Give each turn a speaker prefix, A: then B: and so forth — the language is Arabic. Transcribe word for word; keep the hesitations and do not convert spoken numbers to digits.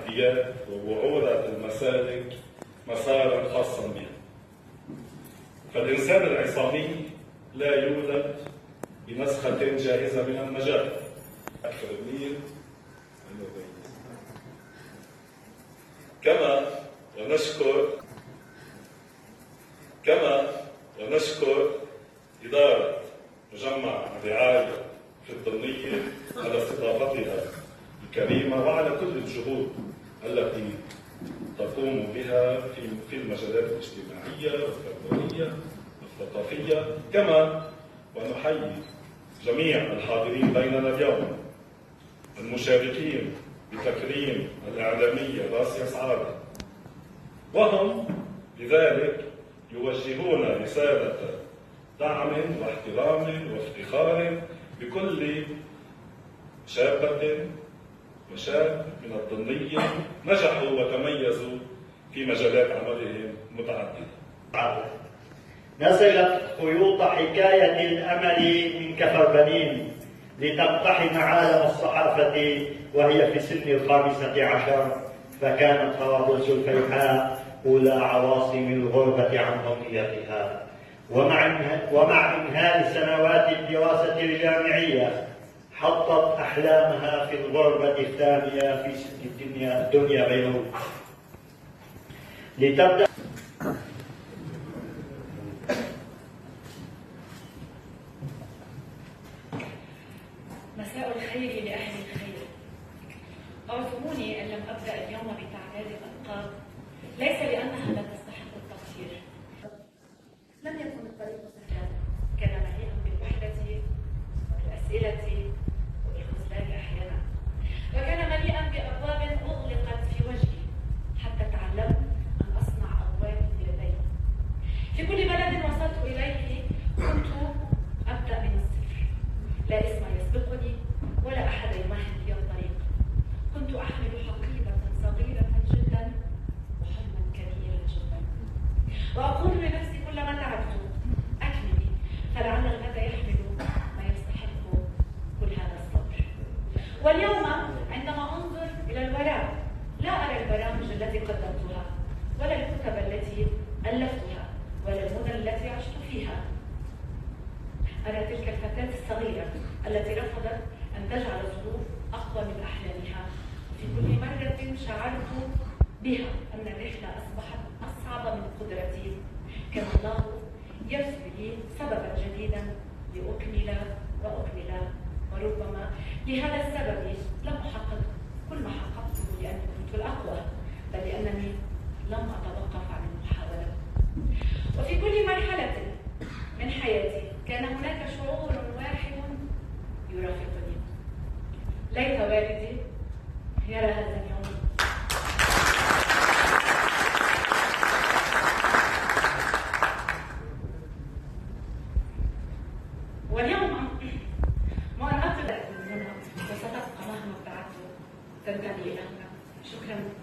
A: التحديات وبعورة المسالك مسارا خاصا بها. فالإنسان العصامي لا يولد بنسخة جاهزة من المجال. أكثر النيل كما ونشكر كما ونشكر إدارة مجمع الرعاية في الطنية على استضافتها الكريمة وعلى كل الجهود التي تقوم بها في في المجالات الاجتماعية والتربوية والثقافية. كما ونحيي جميع الحاضرين بيننا اليوم المشاركين بتكريم الإعلامية راسيا سعادة، وهم لذلك يوجهون رسالة دعم واحترام وافتخار بكل شابة وشاب من الطنية نجحوا وتميزوا في مجالات عملهم متعددة.
B: نزلت خيوط حكاية الأمل من كفر بنين لتقتحم عالم الصحافة وهي في سن الخامسة عشر، فكانت طرابلس الفيحاء أولى عواصم الغربة عن طنيتها. ومع ومع إنهاء سنوات الدراسة الجامعية حطت أحلامها في الغربة الثانية في الدنيا دنيا بيروت لتبدأ
C: مساء الخير لأهل الخير. اعذروني إن لم أبدأ اليوم بتعداد الألقاب، ليس لأنها لا تستحق التقدير. لم يكن الطريق سهلا، كان مليئا بالوحدة والأسئلة والخذلان أحيانا، وكان مليئا بأبواب أغلقت في وجهي حتى تعلمت أن أصنع أبواب بيدي. في كل بلد وصلت إليه كنت أبدأ من الصفر، لا اسم يسبقني ولا أحد يمهد لي الطريق. كنت أحمل حقيبة صغيرة جدا وحلما كبيرا جدا، وأقول لنفسي كلما تعبت أكملي، فلعل الغد يحمل ما يستحق كل هذا الصبر. واليوم عندما أنظر إلى الوراء لا أرى البرامج التي قدمتها ولا الكتب التي ألفتها ولا المدن التي عشت فيها. أرى تلك الفتاة الصغيرة التي رفضت أن تجعل الظروف أقوى من أحلامها. في كل مرة شعرت بها أن الرحلة أصبحت أصعب من قدرتي. كان الله يرسل لي سببا جديدا لأكمل وأكمل، وربما لهذا السبب لم أحقق كل ما حققته لأني كنت الأقوى، بل لأنني لم أتوقف عن المحاولة. وفي كل مرحلة من حياتي كان هناك شعور واحد يرافقني. ليت والدي يرى هذا اليوم. واليوم ما أن أطلع من هنا وستبقى مهما ابتعدت تنتمي إلى هنا. شكرا.